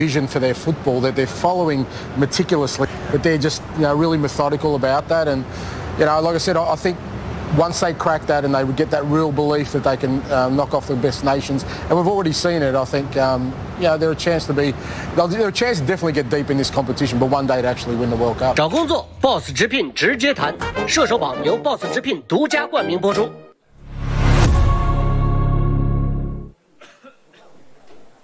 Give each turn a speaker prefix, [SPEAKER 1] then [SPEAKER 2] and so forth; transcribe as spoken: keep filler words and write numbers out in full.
[SPEAKER 1] vision for their football that they're following meticulously, but they're just you know really methodical about that. And you know, like I said, I think once they crack that and they would get that real belief that they can um, knock off the best nations, and we've already seen it. I think um, you know they're a chance to be, they're a chance to definitely get deep in this competition, but one day to actually win the World Cup.
[SPEAKER 2] 找工作 ，Boss 直聘直接谈。射手榜由 Boss 直聘独家冠名播出。